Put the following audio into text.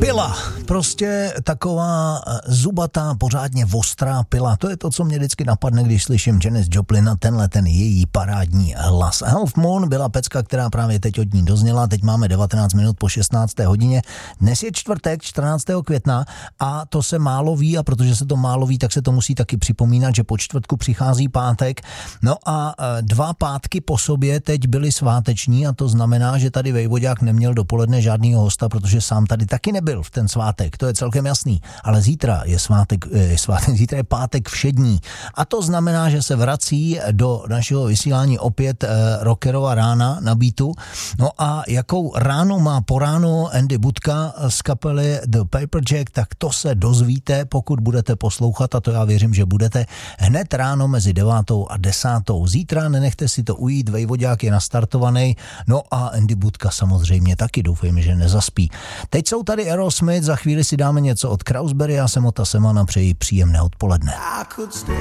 Pila, prostě taková zubatá, pořádně ostrá pila. To je to, co mě vždycky napadne, když slyším Janis Joplin a ten její parádní hlas. Half Moon byla pecka, která právě teď od ní dozněla. Teď máme 19 minut po 16. hodině. Dnes je čtvrtek, 14. května a to se málo ví, a protože se to málo ví, tak se to musí taky připomínat, že po čtvrtku přichází pátek. No a 2 pátky po sobě teď byly sváteční a to znamená, že tady Vejvodák neměl dopoledne žádnýho hosta, protože sám tady taky nebyl v ten svátek, to je celkem jasný, ale zítra je zítra je pátek všední a to znamená, že se vrací do našeho vysílání opět rockerova rána na beatu. No a jakou ránu má po ránu Andy Budka z kapely The Paperjack, tak to se dozvíte, pokud budete poslouchat, a to já věřím, že budete, hned ráno mezi 9. a 10. Zítra nenechte si to ujít, Vejvodák je nastartovaný, no a Andy Budka samozřejmě taky, doufejme, že nezaspí. Teď jsou tady Aerosmith, za chvíli si dáme něco od Krausberry, já jsem Ota Semana, přeji příjemné odpoledne.